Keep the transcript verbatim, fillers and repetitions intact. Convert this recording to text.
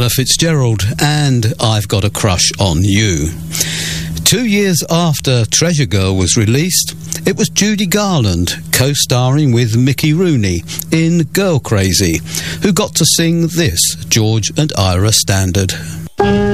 Ella Fitzgerald and I've Got a Crush on You. Two years after Treasure Girl was released, it was Judy Garland, co-starring with Mickey Rooney in Girl Crazy, who got to sing this George and Ira standard.